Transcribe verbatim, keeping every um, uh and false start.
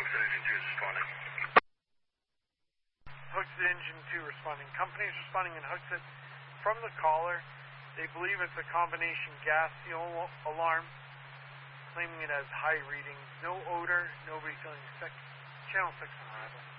Hooksett Engine two is responding. Hooksett Engine two responding. Companies responding in Hooksett from the caller. They believe it's a combination gas seal alarm, claiming it has high readings. No odor, nobody feeling sick. Channel six on arrival.